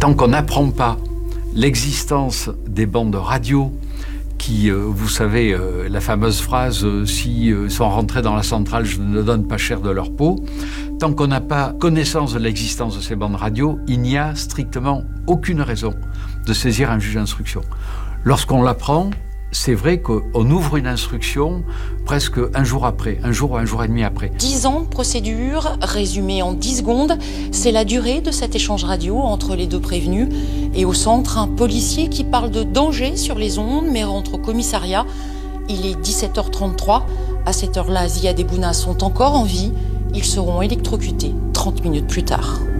tant qu'on n'apprend pas l'existence des bandes radio, qui, vous savez, la fameuse phrase « s'ils sont rentrés dans la centrale, je ne donne pas cher de leur peau », tant qu'on n'a pas connaissance de l'existence de ces bandes radio, il n'y a strictement aucune raison de saisir un juge d'instruction. Lorsqu'on l'apprend, c'est vrai qu'on ouvre une instruction presque un jour après, un jour ou un jour et demi après. 10 ans de procédure, résumé en 10 secondes, c'est la durée de cet échange radio entre les deux prévenus. Et au centre, un policier qui parle de danger sur les ondes, mais rentre au commissariat. Il est 17h33. À cette heure-là, Ziad et Bouna sont encore en vie. Ils seront électrocutés 30 minutes plus tard.